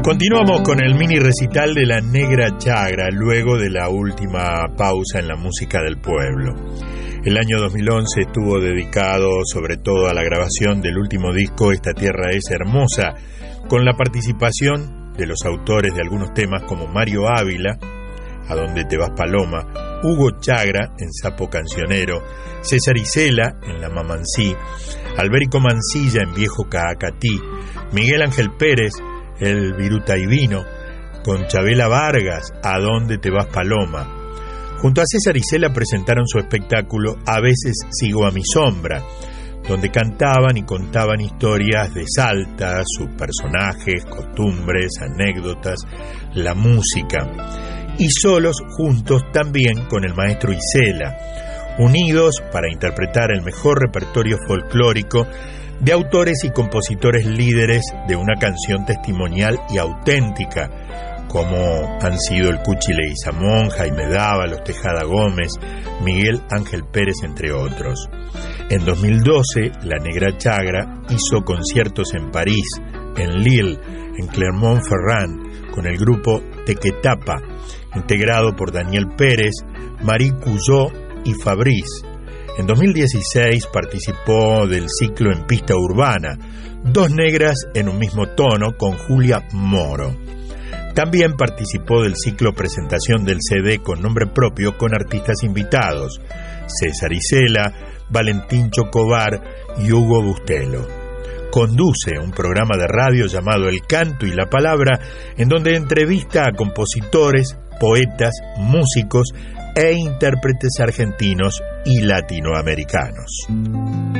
Continuamos con el mini recital de La Negra Chagra, luego de la última pausa en la música del pueblo. El año 2011 estuvo dedicado sobre todo a la grabación del último disco Esta Tierra es Hermosa, con la participación de los autores de algunos temas como Mario Ávila, A Dónde Te Vas Paloma, Hugo Chagra en Sapo Cancionero, César Isela en La Mamancí, Alberico Mancilla en Viejo Caacatí, Miguel Ángel Pérez, El Viruta y Vino, con Chabela Vargas, A Dónde Te Vas Paloma. Junto a César Isela presentaron su espectáculo A Veces Sigo a Mi Sombra, donde cantaban y contaban historias de Salta, sus personajes, costumbres, anécdotas, la música. Y solos, juntos también con el maestro Isela, unidos para interpretar el mejor repertorio folclórico de autores y compositores líderes de una canción testimonial y auténtica, como han sido el Cuchi Leguizamón, Jaime Dávalos, Tejada Gómez, Miguel Ángel Pérez, entre otros. En 2012, La Negra Chagra hizo conciertos en París, en Lille, en Clermont-Ferrand, con el grupo Tequetapa, integrado por Daniel Pérez, Marie Cuyó y Fabrice. En 2016 participó del ciclo En Pista Urbana, Dos Negras en un Mismo Tono, con Julia Moro. También participó del ciclo Presentación del CD con nombre propio con artistas invitados, César Isela, Valentín Chocobar y Hugo Bustelo. Conduce un programa de radio llamado El Canto y la Palabra, en donde entrevista a compositores, poetas, músicos e intérpretes argentinos y latinoamericanos.